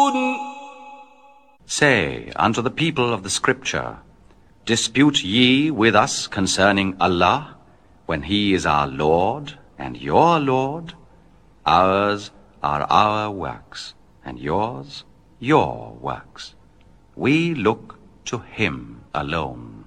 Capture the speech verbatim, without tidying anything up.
Say unto the people of the Scripture, dispute ye with us concerning Allah, when he is our Lord and your Lord? Ours are our works, and yours your works. We look to him alone.